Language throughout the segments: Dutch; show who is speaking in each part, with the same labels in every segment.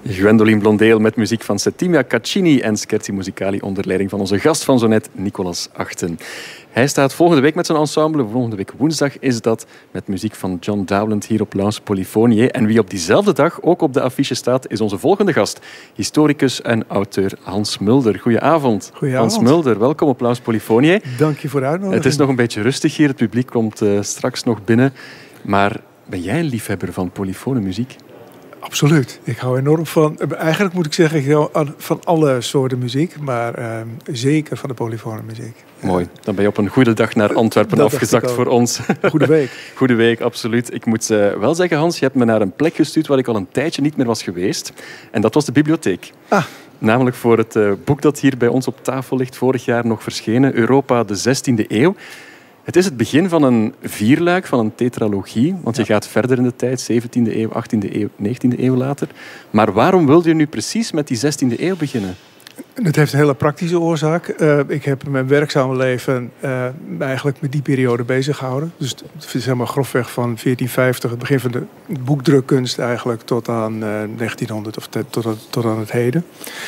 Speaker 1: Gwendoline Blondeel met muziek van Settimia Caccini en Scherzi Musicali onder leiding van onze gast van zo net, Nicolas Achten. Hij staat volgende week met zijn ensemble. Volgende week woensdag is dat met muziek van John Dowland hier op Laus Polyphoniae. En wie op diezelfde dag ook op de affiche staat, is onze volgende gast. Historicus en auteur Hans Mulder. Goedenavond.
Speaker 2: Goedenavond.
Speaker 1: Hans Mulder, welkom op Laus Polyphoniae.
Speaker 2: Dank je voor de uitnodiging.
Speaker 1: Het is nog een beetje rustig hier. Het publiek komt straks nog binnen. Maar ben jij een liefhebber van polyfone muziek?
Speaker 2: Absoluut. Ik hou enorm van... Eigenlijk moet ik zeggen, ik hou van alle soorten muziek. Maar zeker van de polyfone muziek.
Speaker 1: Mooi. Dan ben je op een goede dag naar Antwerpen afgezakt voor ons.
Speaker 2: Goede week.
Speaker 1: Goede week, absoluut. Ik moet wel zeggen, Hans, je hebt me naar een plek gestuurd waar ik al een tijdje niet meer was geweest. En dat was de bibliotheek.
Speaker 2: Ah.
Speaker 1: Namelijk voor het boek dat hier bij ons op tafel ligt, vorig jaar nog verschenen, Europa, de 16e eeuw. Het is het begin van een vierluik, van een tetralogie. Want je gaat verder in de tijd, 17e eeuw, 18e eeuw, 19e eeuw later. Maar waarom wilde je nu precies met die 16e eeuw beginnen?
Speaker 2: Het heeft een hele praktische oorzaak. Ik heb in mijn werkzame leven eigenlijk met die periode bezig gehouden. Dus het is helemaal grofweg van 1450, het begin van de boekdrukkunst eigenlijk, tot aan 1900 of tot aan het heden.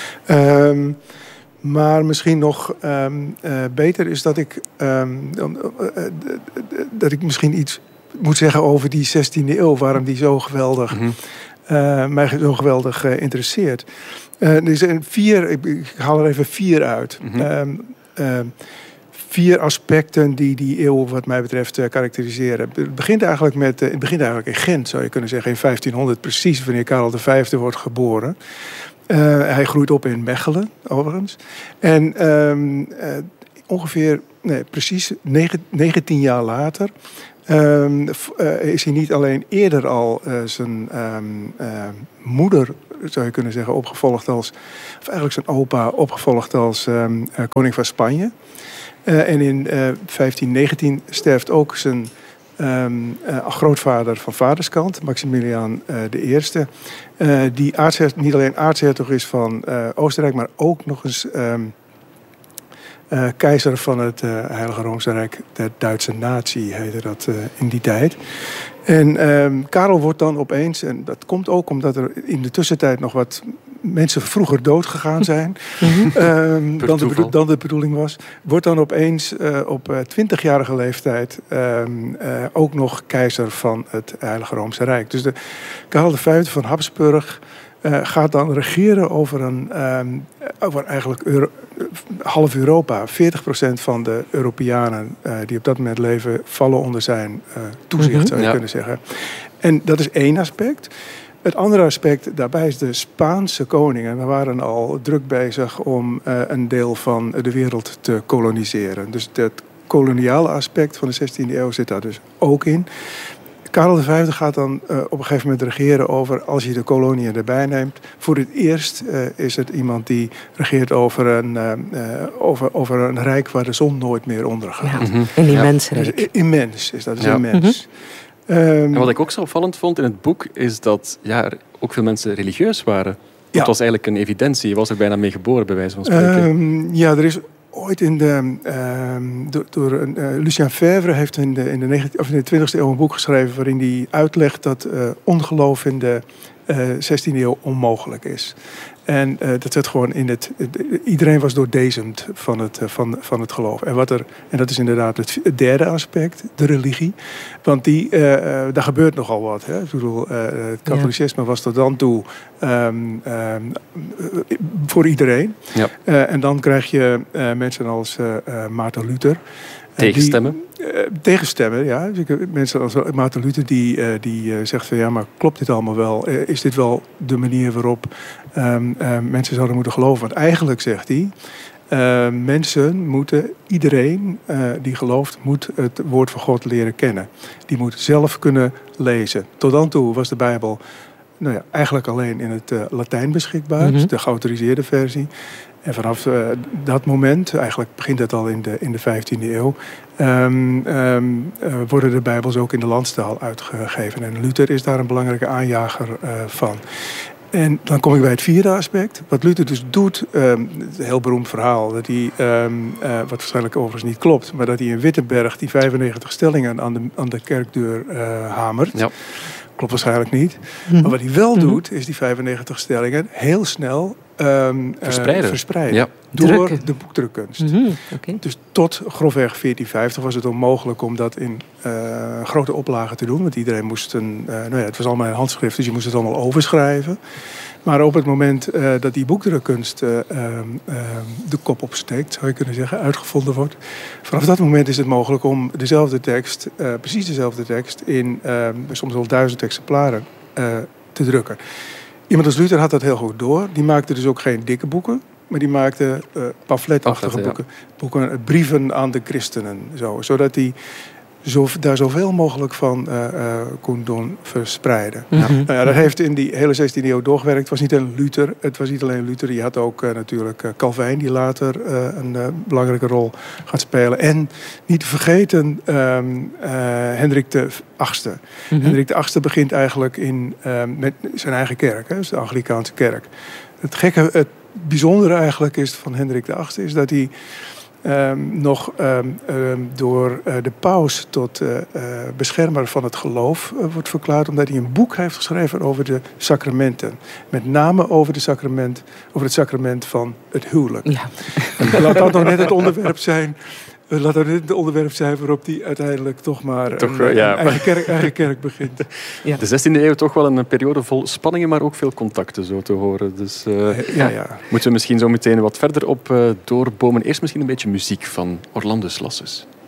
Speaker 2: Maar misschien nog beter is dat ik misschien iets moet zeggen over die 16e eeuw. Waarom die zo geweldig, mij zo geweldig interesseert. Er zijn ik haal er even 4 uit. 4 aspecten die eeuw wat mij betreft karakteriseren. Het begint eigenlijk in Gent, zou je kunnen zeggen. In 1500 precies, wanneer Karel V wordt geboren. Hij groeit op in Mechelen, overigens. En precies 19 jaar later is hij niet alleen eerder al zijn moeder, zou je kunnen zeggen, opgevolgd als... of eigenlijk zijn opa opgevolgd als koning van Spanje. En in 1519 sterft ook zijn... grootvader van vaderskant, Maximiliaan I. Die niet alleen aartshertog is van Oostenrijk, maar ook nog eens keizer van het Heilige Roomse Rijk der Duitse Natie, heette dat in die tijd. En Karel wordt dan opeens, en dat komt ook omdat er in de tussentijd nog wat mensen vroeger dood gegaan zijn dan de bedoeling was, wordt dan opeens op 20-jarige leeftijd ook nog keizer van het Heilige Roomse Rijk. Dus Karel V van Habsburg gaat dan regeren over eigenlijk half Europa. 40% van de Europeanen die op dat moment leven, vallen onder zijn toezicht, zou je kunnen zeggen. En dat is één aspect. Het andere aspect daarbij is de Spaanse koningen. We waren al druk bezig om een deel van de wereld te koloniseren. Dus het koloniale aspect van de 16e eeuw zit daar dus ook in. Karel V gaat dan op een gegeven moment regeren over, als je de koloniën erbij neemt. Voor het eerst is het iemand die regeert over een rijk waar de zon nooit meer ondergaat.
Speaker 3: Ja, een immens rijk.
Speaker 2: Dus immens is dat, is immens.
Speaker 1: En wat ik ook zo opvallend vond in het boek, is dat er ook veel mensen religieus waren. Dat was eigenlijk een evidentie. Je was er bijna mee geboren, bij wijze van spreken.
Speaker 2: Er is ooit Lucien Febvre heeft in de 20e eeuw een boek geschreven waarin hij uitlegt dat ongeloof in de 16e eeuw onmogelijk is. En dat zit gewoon iedereen was doordezemd van het geloof. En dat is inderdaad het derde aspect, de religie. Want daar gebeurt nogal wat. Hè? Ik bedoel, het katholicisme was tot dan toe voor iedereen. Ja. En dan krijg je mensen als Maarten Luther.
Speaker 1: Tegenstemmen?
Speaker 2: Tegenstemmen, ja. Mensen als Maarten Luther die zegt van ja, maar klopt dit allemaal wel? Is dit wel de manier waarop mensen zouden moeten geloven? Want eigenlijk zegt hij, iedereen die gelooft, moet het woord van God leren kennen. Die moet zelf kunnen lezen. Tot dan toe was de Bijbel eigenlijk alleen in het Latijn beschikbaar. Dus de geautoriseerde versie. En vanaf dat moment, eigenlijk begint het al in de 15e eeuw... worden de Bijbels ook in de landstaal uitgegeven. En Luther is daar een belangrijke aanjager van. En dan kom ik bij het vierde aspect. Wat Luther dus doet, een heel beroemd verhaal... dat hij, wat waarschijnlijk overigens niet klopt... maar dat hij in Wittenberg die 95 stellingen aan de kerkdeur hamert... Ja. klopt waarschijnlijk niet. Maar wat hij wel doet, is die 95 stellingen heel snel verspreiden.
Speaker 1: Ja.
Speaker 2: Door
Speaker 3: Drukken.
Speaker 2: de boekdrukkunst.
Speaker 3: Okay.
Speaker 2: Dus tot grofweg 1450 was het onmogelijk om dat in grote oplagen te doen. Want iedereen moest het was allemaal in handschrift, dus je moest het allemaal overschrijven. Maar op het moment dat die boekdrukkunst de kop opsteekt, zou je kunnen zeggen, uitgevonden wordt. Vanaf dat moment is het mogelijk om dezelfde tekst, precies dezelfde tekst, in soms wel 1000 exemplaren te drukken. Iemand als Luther had dat heel goed door. Die maakte dus ook geen dikke boeken. Maar die maakte pamfletachtige boeken. Boeken, brieven aan de christenen. Zodat hij daar zoveel mogelijk van kon doen verspreiden. Dat heeft in die hele 16e eeuw doorgewerkt. Het was niet alleen Luther. Je had ook natuurlijk Calvijn, die later een belangrijke rol gaat spelen. En niet te vergeten Hendrik de VIII. Hendrik de VIII begint eigenlijk met zijn eigen kerk. Dus de Anglikaanse kerk. Het bijzondere eigenlijk is van Hendrik de VIII is dat hij door de paus tot beschermer van het geloof wordt verklaard, omdat hij een boek heeft geschreven over de sacramenten. Met name over het sacrament van het huwelijk. Ja. Laat dat nog net het onderwerp zijn. Laat dat net het onderwerp zijn waarop hij uiteindelijk toch maar eigen kerk begint.
Speaker 1: Ja. De 16e eeuw toch wel een periode vol spanningen, maar ook veel contacten, zo te horen. Dus moeten we misschien zo meteen wat verder op doorbomen. Eerst misschien een beetje muziek van Orlandus Lassus.